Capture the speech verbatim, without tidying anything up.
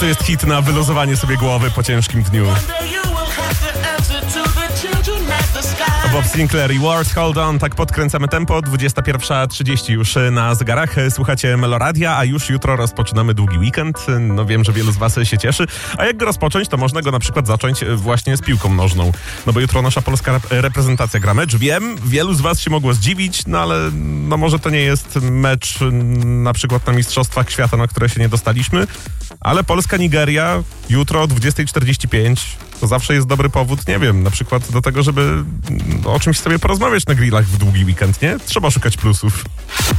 To jest hit na wyluzowanie sobie głowy po ciężkim dniu. Bob Sinclair i Wars Hold On, tak podkręcamy tempo, dwudziesta pierwsza trzydzieści już na zegarach. Słuchacie Meloradia, a już jutro rozpoczynamy długi weekend. No wiem, że wielu z was się cieszy. A jak go rozpocząć, to można go na przykład zacząć właśnie z piłką nożną. No bo jutro nasza polska reprezentacja gra mecz. Wiem, wielu z was się mogło zdziwić, no ale no może to nie jest mecz na przykład na Mistrzostwach Świata, na które się nie dostaliśmy. Ale Polska-Nigeria jutro o dwudziesta czterdzieści pięć to zawsze jest dobry powód, nie wiem, na przykład do tego, żeby o czymś sobie porozmawiać na grillach w długi weekend, nie? Trzeba szukać plusów.